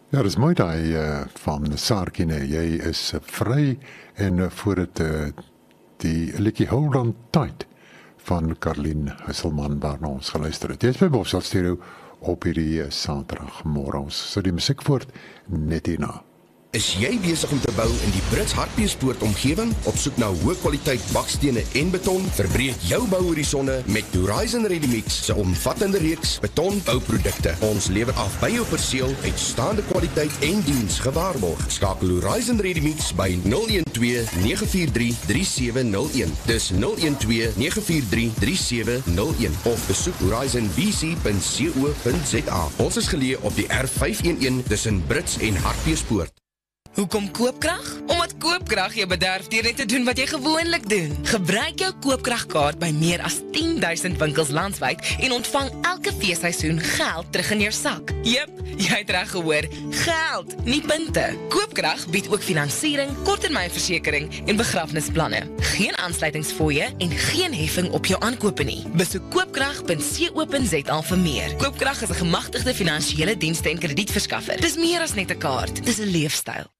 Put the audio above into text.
Ja, dis mooi daai van Sarkine. Jy is vry en voor dit die liedjie Hold On Tight van Karlien Husselman waarna ons geluister het. Jy is by Bosal Stereo op hierdie Saterdagmôre. Ons sit die musiek voort net hierna. Is jy besig om te bou in die Brits Hartbeespoort omgewing? Op soek na hoë kwaliteit bakstene en beton? Verbreek jou bouhorisonne met Horizon Ready-Mix se omvattende reeks betonbouprodukte. Ons lewer af by jou perseel uitstaande kwaliteit en diens gewaarborg. Skakel Horizon Ready-Mix by 012 943 3701. Dis 012 943 3701 of besoek horizonbc.co.za. Ons is geleë op die R511 tussen Brits en Hartbeespoort. Hoekom koopkrag? Omdat koopkrag jou bederf deur net te doen wat jy gewoonlik doen. Gebruik jou koopkragkaart by meer as 10,000 winkels landwyd en ontvang elke feesseisoen geld terug in jou sak. Jep, jy het reg gehoor, geld, nie punte. Koopkrag bied ook finansiering, korttermynversekering en begrafnisplanne. Geen aansluitingsfooie en geen heffing op jou aankope nie. Besoek koopkrag.co.za vir meer. Koopkrag is 'n gemagtigde finansiële dienste en kredietverskaffer. Dis meer as net 'n kaart, dis 'n leefstyl.